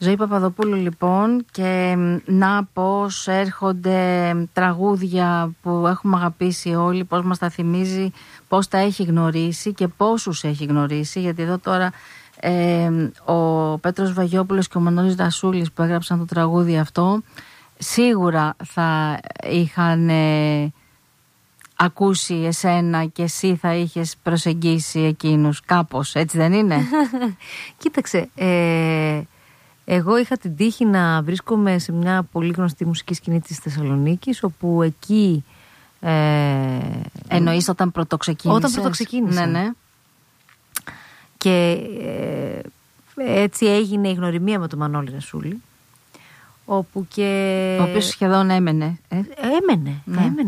Ζωή Παπαδοπούλου λοιπόν, και να πώς έρχονται τραγούδια που έχουμε αγαπήσει όλοι, πώς μας τα θυμίζει, πώς τα έχει γνωρίσει και πόσους έχει γνωρίσει, γιατί εδώ τώρα ο Πέτρος Βαγιόπουλος και ο Μανώλης Δασούλης που έγραψαν το τραγούδι αυτό σίγουρα θα είχαν ακούσει εσένα και εσύ θα είχες προσεγγίσει εκείνους κάπως, έτσι δεν είναι? Κοίταξε, εγώ είχα την τύχη να βρίσκομαι σε μια πολύ γνωστή μουσική σκηνή της Θεσσαλονίκης, όπου εκεί... Εννοείς όταν πρωτοξεκίνησες? Όταν πρωτοξεκίνησα. Ναι. Και έτσι έγινε η γνωριμία με τον Μανώλη Δασούλη, όπου και... ο οποίος σχεδόν έμενε. Έμενε.